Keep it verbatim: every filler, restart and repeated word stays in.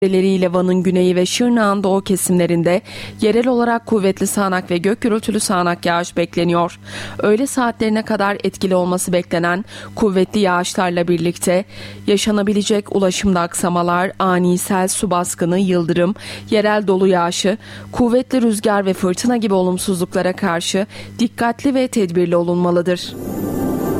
ile Van'ın güneyi ve Şırnak'ın doğu kesimlerinde yerel olarak kuvvetli sağanak ve gök gürültülü sağanak yağış bekleniyor. Öğle saatlerine kadar etkili olması beklenen kuvvetli yağışlarla birlikte yaşanabilecek ulaşımda aksamalar, ani sel, su baskını, yıldırım, yerel dolu yağışı, kuvvetli rüzgar ve fırtına gibi olumsuzluklara karşı dikkatli ve tedbirli olunmalıdır.